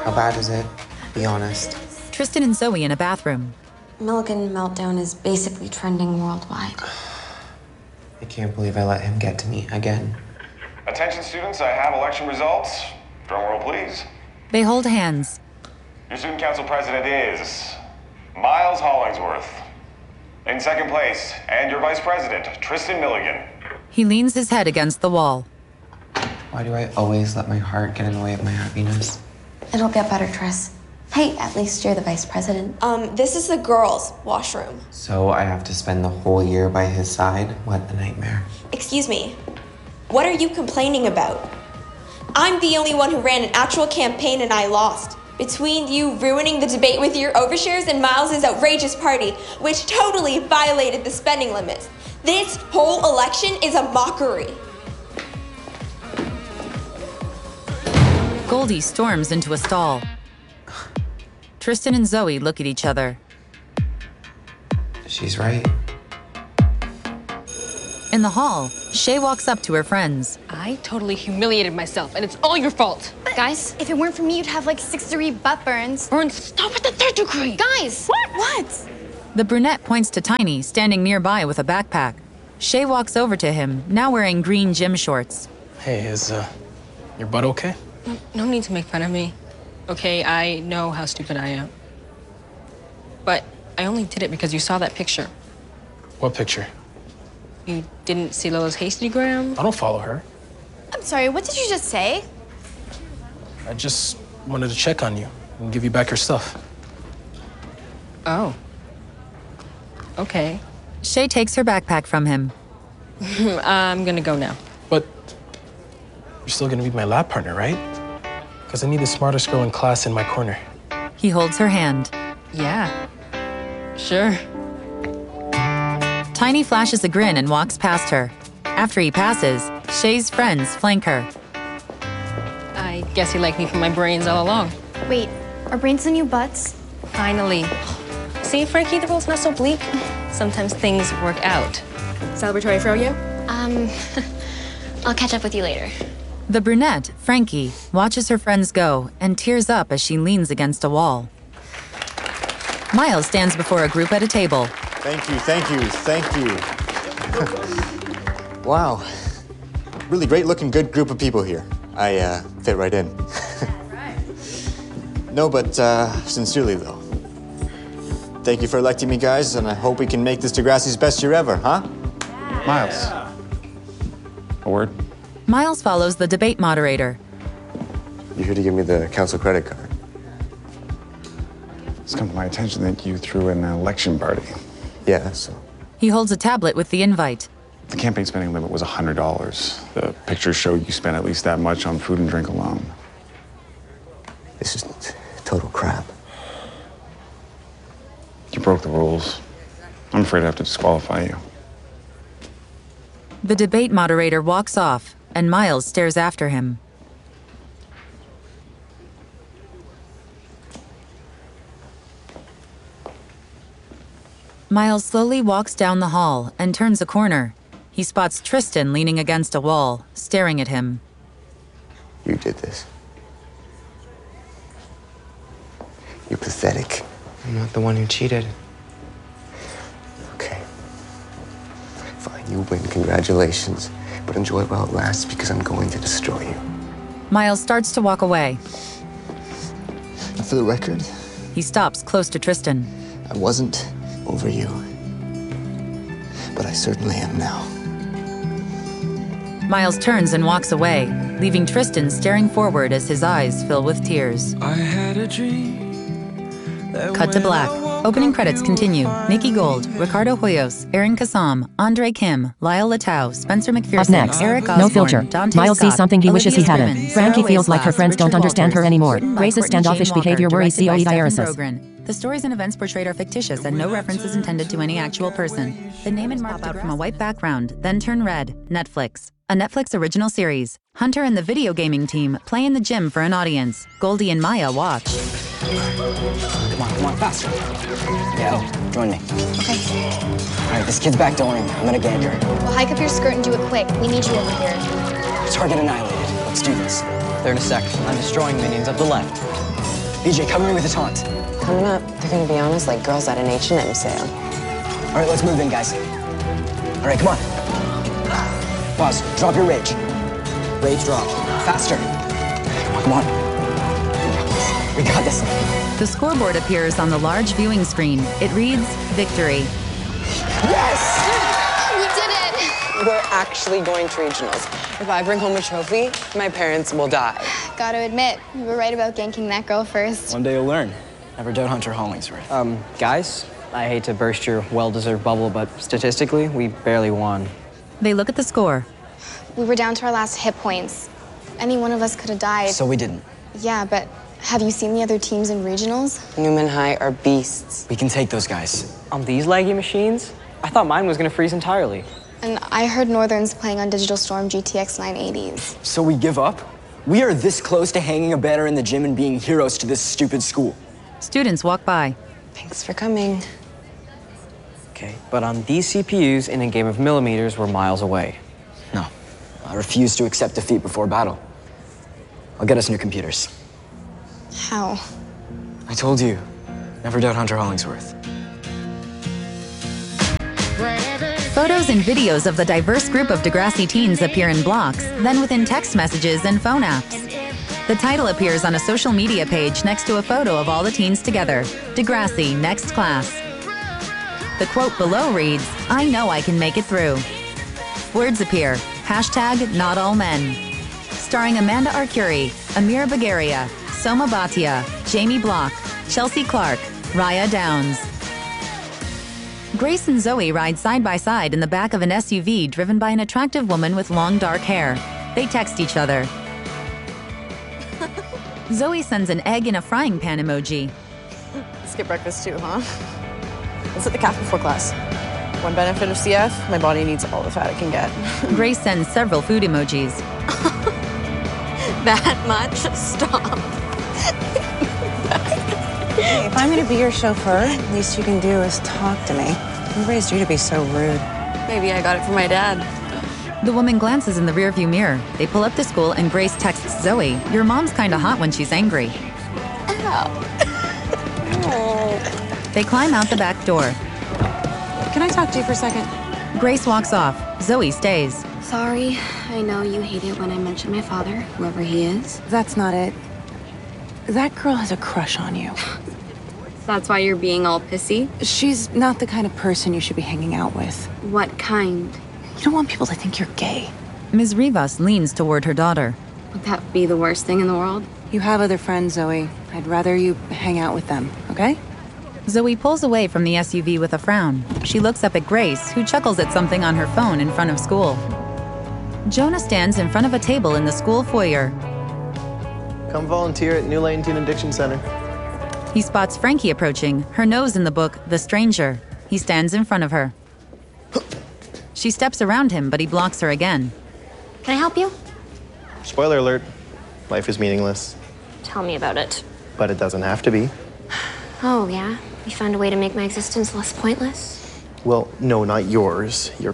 How bad is it? Be honest. Tristan and Zoe in a bathroom. Milligan meltdown is basically trending worldwide. I can't believe I let him get to me again. Attention students, I have election results. Drum roll, please. They hold hands. Your student council president is Miles Hollingsworth. In second place, and your vice president, Tristan Milligan. He leans his head against the wall. Why do I always let my heart get in the way of my happiness? It'll get better, Tris. Hey, at least you're the vice president. This is the girls' washroom. So I have to spend the whole year by his side? What a nightmare. Excuse me. What are you complaining about? I'm the only one who ran an actual campaign and I lost. Between you ruining the debate with your overshares and Miles's outrageous party, which totally violated the spending limits. This whole election is a mockery. Goldie storms into a stall. Tristan and Zoe look at each other. She's right. In the hall, Shay walks up to her friends. I totally humiliated myself, and it's all your fault. Guys, if it weren't for me, you'd have like 6-degree butt burns. Burn, stop at the 3rd degree. Guys! What? The brunette points to Tiny, standing nearby with a backpack. Shay walks over to him, now wearing green gym shorts. Hey, is your butt okay? No need to make fun of me. Okay, I know how stupid I am. But I only did it because you saw that picture. What picture? You didn't see Lola's Hastygram? I don't follow her. I'm sorry, what did you just say? I just wanted to check on you and give you back your stuff. Oh. Okay. Shay takes her backpack from him. I'm gonna go now. But you're still gonna be my lab partner, right? Because I need the smartest girl in class in my corner. He holds her hand. Yeah. Sure. Tiny flashes a grin and walks past her. After he passes, Shay's friends flank her. I guess he liked me for my brains all along. Wait, are brains the new butts? Finally. See, Frankie, the world's not so bleak. Sometimes things work out. Celebratory for you? I'll catch up with you later. The brunette, Frankie, watches her friends go and tears up as she leans against a wall. Miles stands before a group at a table. Thank you, thank you, thank you. Wow. Really great looking, good group of people here. I fit right in. No, but sincerely though. Thank you for electing me, guys, and I hope we can make this Degrassi's best year ever, huh? Miles. A word? Miles follows the debate moderator. You're here to give me the council credit card. It's come to my attention that you threw an election party. Yeah, so. He holds a tablet with the invite. The campaign spending limit was $100. The pictures show you spent at least that much on food and drink alone. This is total crap. You broke the rules. I'm afraid I have to disqualify you. The debate moderator walks off, and Miles stares after him. Miles slowly walks down the hall and turns a corner. He spots Tristan leaning against a wall, staring at him. You did this. You're pathetic. I'm not the one who cheated. Okay. Fine, you win, congratulations. But enjoy while it lasts because I'm going to destroy you. Miles starts to walk away. For the record, He stops close to Tristan. I wasn't over you. But I certainly am now. Miles turns and walks away, leaving Tristan staring forward as his eyes fill with tears. I had a dream. Cut to black. Opening credits continue. Nikki Gold, Ricardo Hoyos, Aaron Kassam, Andre Kim, Lyle Latow, Spencer McPherson, Up next, Eric no Osborne, filter. Dante Miles Scott, sees something he wishes he Olivia hadn't. Scriven, Frankie Sarah feels like her Waislas, friends don't Richard understand her Walters, anymore. written by Racist, Courtney standoffish Jane Walker, behavior worries directed by COE Stephen irises. Brogren. The stories and events portrayed are fictitious and no reference is intended to any actual person. The name and mark out from a white background, then turn red. Netflix. A Netflix original series. Hunter and the video gaming team play in the gym for an audience. Goldie and Maya watch. Come on, faster. Yeah, join me. Okay. All right, this kid's backdooring. I'm gonna gank her. Well, hike up your skirt and do it quick. We need you over here. Target annihilated. Let's do this. There in a sec. I'm destroying minions of the left. BJ, cover me with a taunt. Coming up, they're gonna be honest like girls at an H&M sale. All right, let's move in, guys. All right, come on. Pause. Drop your rage. Rage drop. Faster. Come on. We got this. The scoreboard appears on the large viewing screen. It reads, victory. Yes! We did it! We're actually going to regionals. If I bring home a trophy, my parents will die. Gotta admit, you were right about ganking that girl first. One day you'll learn. Never doubt Hunter Hollingsworth. Guys, I hate to burst your well-deserved bubble, but statistically, we barely won. They look at the score. We were down to our last hit points. Any one of us could have died. So we didn't. Yeah, but have you seen the other teams in regionals? Newman High are beasts. We can take those guys. On these laggy machines? I thought mine was gonna freeze entirely. And I heard Northern's playing on Digital Storm GTX 980s. So we give up? We are this close to hanging a banner in the gym and being heroes to this stupid school. Students walk by. Thanks for coming. Okay, but on these CPUs, in a game of millimeters, we're miles away. No, I refuse to accept defeat before battle. I'll get us new computers. How? I told you, never doubt Hunter Hollingsworth. Photos and videos of the diverse group of Degrassi teens appear in blocks, then within text messages and phone apps. The title appears on a social media page next to a photo of all the teens together. Degrassi, next class. The quote below reads, I know I can make it through. Words appear, hashtag not all men. Starring Amanda Arcuri, Amira Bagaria, Soma Bhatia, Jamie Block, Chelsea Clark, Raya Downs. Grace and Zoe ride side by side in the back of an SUV driven by an attractive woman with long dark hair. They text each other. Zoe sends an egg in a frying pan emoji. Skip breakfast too, huh? Let's hit the calf before class. One benefit of CF, my body needs all the fat it can get. Grace sends several food emojis. That much? Stop. Hey, if I'm gonna be your chauffeur, least you can do is talk to me. Who raised you to be so rude? Maybe I got it from my dad. The woman glances in the rearview mirror. They pull up to school and Grace texts Zoe, your mom's kinda hot when she's angry. Oh. They climb out the back door. Can I talk to you for a second? Grace walks off. Zoe stays. Sorry, I know you hate it when I mention my father, whoever he is. That's not it. That girl has a crush on you. That's why you're being all pissy? She's not the kind of person you should be hanging out with. What kind? You don't want people to think you're gay. Ms. Rivas leans toward her daughter. Would that be the worst thing in the world? You have other friends, Zoe. I'd rather you hang out with them, okay? Zoe pulls away from the SUV with a frown. She looks up at Grace, who chuckles at something on her phone in front of school. Jonah stands in front of a table in the school foyer. Come volunteer at New Lane Teen Addiction Center. He spots Frankie approaching, her nose in the book, The Stranger. He stands in front of her. She steps around him, but he blocks her again. Can I help you? Spoiler alert, life is meaningless. Tell me about it. But it doesn't have to be. Oh, yeah? You found a way to make my existence less pointless? Well, no, not yours. Your